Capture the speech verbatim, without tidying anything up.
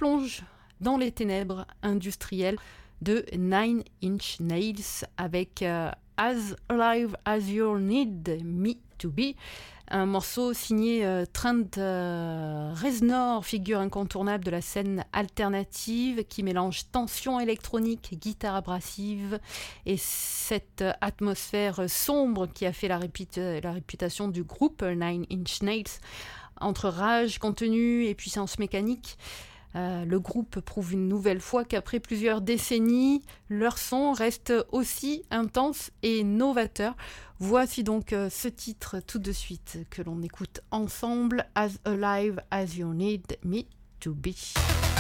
plonge dans les ténèbres industrielles de Nine Inch Nails avec euh, As Alive As You Need Me To Be, un morceau signé euh, Trent euh, Reznor, figure incontournable de la scène alternative qui mélange tension électronique, guitare abrasive et cette atmosphère sombre qui a fait la, réputa- la réputation du groupe Nine Inch Nails. Entre rage contenue et puissance mécanique, Euh, le groupe prouve une nouvelle fois qu'après plusieurs décennies, leur son reste aussi intense et novateur. Voici donc euh, ce titre tout de suite que l'on écoute ensemble, As Alive As You Need Me To Be.